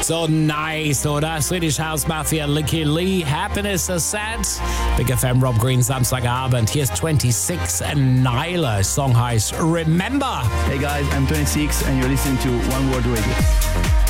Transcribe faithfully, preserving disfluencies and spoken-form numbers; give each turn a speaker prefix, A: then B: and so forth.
A: So nice, oder? Swedish House Mafia, Licky Lee, Happiness is Sad. Big F M, Rob Green, Samstagabend. Here's twenty-six and Nyla. Song heißt Remember.
B: Hey guys, I'm twenty-six and you're listening to One World Radio.